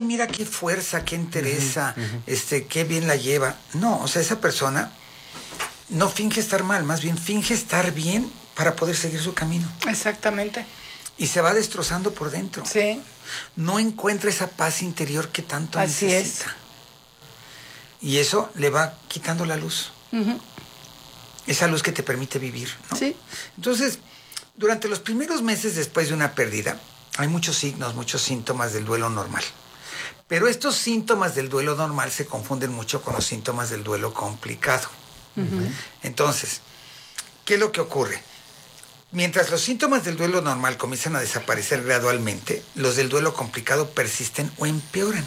mira qué fuerza, qué entereza, qué bien la lleva. No, o sea, esa persona no finge estar mal, más bien finge estar bien para poder seguir su camino. Exactamente. Y se va destrozando por dentro. Sí. No encuentra esa paz interior que tanto Así necesita. Y eso le va quitando la luz. Esa luz que te permite vivir, ¿no? Sí. Entonces, durante los primeros meses después de una pérdida, hay muchos signos, muchos síntomas del duelo normal. Pero estos síntomas del duelo normal se confunden mucho con los síntomas del duelo complicado. Entonces, ¿qué es lo que ocurre? Mientras los síntomas del duelo normal comienzan a desaparecer gradualmente, los del duelo complicado persisten o empeoran.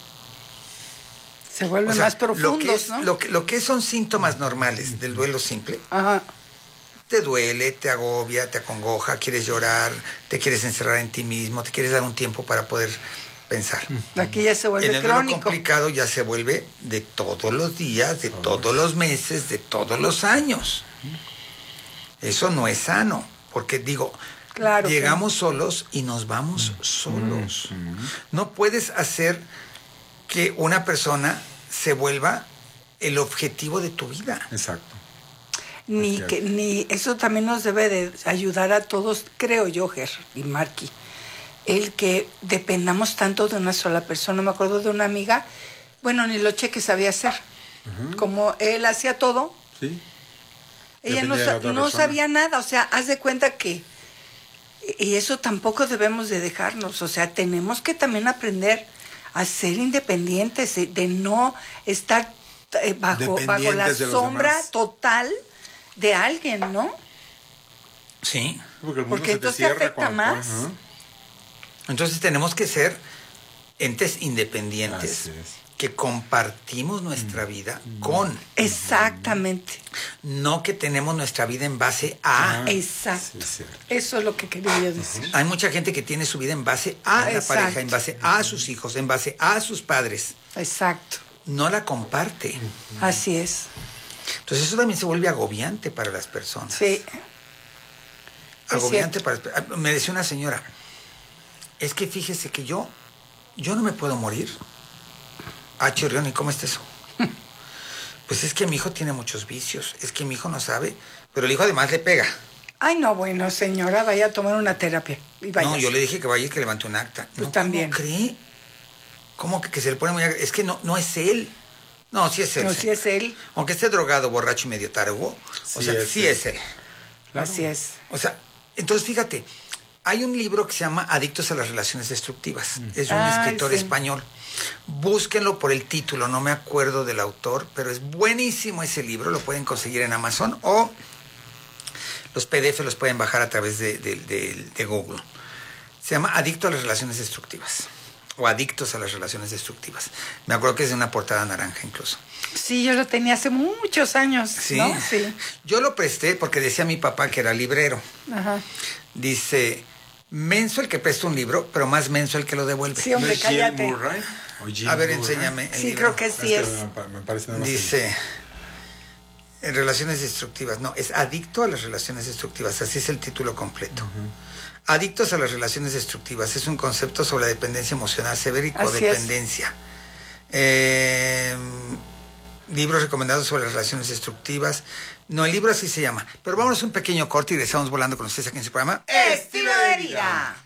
Se vuelven más profundos, ¿no? Lo que son síntomas normales del duelo simple, te duele, te agobia, te acongoja, quieres llorar, te quieres encerrar en ti mismo, te quieres dar un tiempo para poder pensar. Aquí ya se vuelve crónico. En el duelo complicado ya se vuelve de todos los días, de todos los meses, de todos los años. Eso no es sano, porque llegamos solos y nos vamos solos. No puedes hacer que una persona se vuelva el objetivo de tu vida. Exacto. Ni eso también nos debe de ayudar a todos, creo yo, Ger y Marky, el que dependamos tanto de una sola persona. Me acuerdo de una amiga, bueno, ni lo cheque sabía hacer. Como él hacía todo, sí. Ella no sabía nada. O sea, haz de cuenta que, y eso tampoco debemos de dejarnos. O sea, tenemos que también aprender a ser independientes, de no estar bajo la sombra total de alguien, ¿no? Sí. Porque entonces afecta más. Entonces tenemos que ser entes independientes que compartimos nuestra vida con. Exactamente. No que tenemos nuestra vida en base a. Exacto. Sí, eso es lo que quería yo decir. Hay mucha gente que tiene su vida en base a la pareja, en base a sus hijos, en base a sus padres. Exacto. No la comparte. Así es. Entonces eso también se vuelve agobiante para las personas. Sí. Agobiante para... Me decía una señora, es que fíjese que yo no me puedo morir. Chirrión, ¿y cómo es eso? Pues es que mi hijo tiene muchos vicios, es que mi hijo no sabe, pero el hijo además le pega. Ay, no, bueno, señora, vaya a tomar una terapia. Y no, yo le dije que vaya y que levante un acta. Pues no, también. ¿Cómo cree? ¿Cómo que se le pone muy... Es que no es él. No, sí es él. No, sí es él. Aunque esté drogado, borracho y medio tarugo, sí es él. Claro. Así es. O sea, entonces fíjate, hay un libro que se llama Adictos a las relaciones destructivas. Es un escritor español. Búsquenlo por el título, no me acuerdo del autor, pero es buenísimo ese libro, lo pueden conseguir en Amazon o los PDF los pueden bajar a través de Google. Se llama Adicto a las relaciones destructivas o Adictos a las relaciones destructivas. Me acuerdo que es de una portada naranja incluso. Sí, yo lo tenía hace muchos años. ¿Sí? ¿No? Sí. Yo lo presté porque decía mi papá que era librero. Dice, menso el que presta un libro, pero más menso el que lo devuelve. Sí, hombre, cállate. A ver, enséñame el libro. Creo que sí es. Me parece dice, en relaciones destructivas. No, es Adicto a las relaciones destructivas. Así es el título completo. Adictos a las relaciones destructivas. Es un concepto sobre la dependencia emocional severa y codependencia. Libros recomendados sobre las relaciones destructivas. No, el libro así se llama. Pero vámonos a un pequeño corte y regresamos volando con ustedes aquí en su programa Estilo de Vida.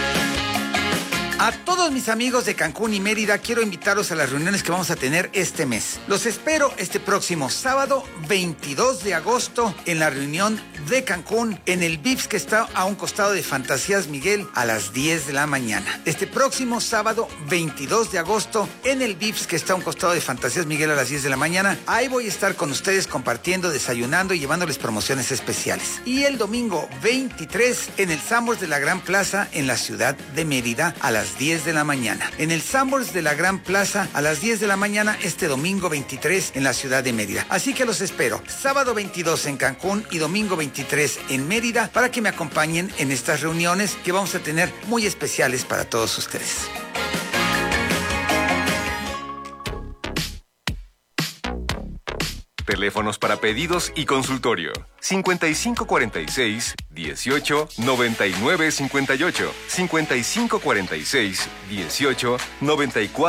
A todos mis amigos de Cancún y Mérida, quiero invitarlos a las reuniones que vamos a tener este mes. Los espero este próximo sábado 22 de agosto en la reunión de Cancún en el VIPS que está a un costado de Fantasías Miguel a las 10 de la mañana. Este próximo sábado 22 de agosto en el VIPS que está a un costado de Fantasías Miguel a las 10 de la mañana. Ahí voy a estar con ustedes compartiendo, desayunando y llevándoles promociones especiales. Y el domingo 23 en el Sanborns de la Gran Plaza en la ciudad de Mérida a las 10 de la mañana. En el Sanborns de la Gran Plaza a las 10 de la mañana este domingo 23 en la ciudad de Mérida. Así que los espero sábado 22 en Cancún y domingo 23 en Mérida para que me acompañen en estas reuniones que vamos a tener muy especiales para todos ustedes. Teléfonos para pedidos y consultorio. 5546-18-9958. 5546-18-94.